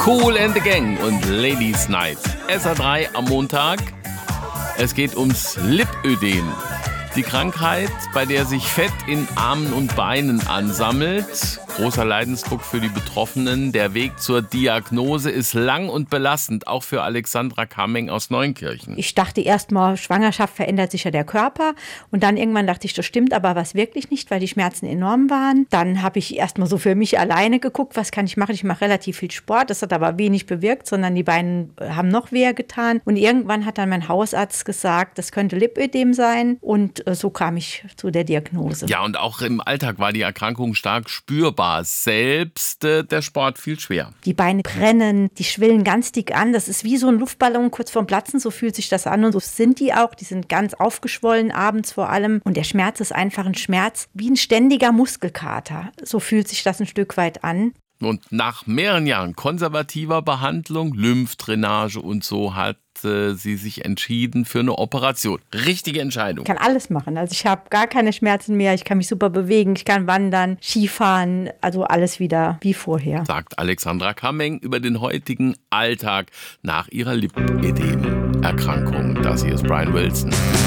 Kool and the Gang und Ladies Night. SR3 am Montag. Es geht ums Lipödem. Die Krankheit, bei der sich Fett in Armen und Beinen ansammelt. Großer Leidensdruck für die Betroffenen. Der Weg zur Diagnose ist lang und belastend, auch für Alexandra Kameng aus Neunkirchen. Ich dachte erst mal, Schwangerschaft verändert sich ja der Körper. Und dann irgendwann dachte ich, das stimmt aber was wirklich nicht, weil die Schmerzen enorm waren. Dann habe ich erst mal so für mich alleine geguckt, was kann ich machen. Ich mache relativ viel Sport, das hat aber wenig bewirkt, sondern die Beine haben noch weh getan. Und irgendwann hat dann mein Hausarzt gesagt, das könnte Lipödem sein. Und so kam ich zu der Diagnose. Ja, und auch im Alltag war die Erkrankung stark spürbar. Selbst der Sport fiel schwer. Die Beine brennen, die schwillen ganz dick an. Das ist wie so ein Luftballon kurz vorm Platzen. So fühlt sich das an und so sind die auch. Die sind ganz aufgeschwollen, abends vor allem. Und der Schmerz ist einfach ein Schmerz wie ein ständiger Muskelkater. So fühlt sich das ein Stück weit an. Und nach mehreren Jahren konservativer Behandlung, Lymphdrainage und so, hat sie sich entschieden für eine Operation. Richtige Entscheidung. Ich kann alles machen. Also ich habe gar keine Schmerzen mehr. Ich kann mich super bewegen. Ich kann wandern, Skifahren. Also alles wieder wie vorher. Sagt Alexandra Kameng über den heutigen Alltag nach ihrer Lipödem-Erkrankung. Das hier ist Brian Wilson.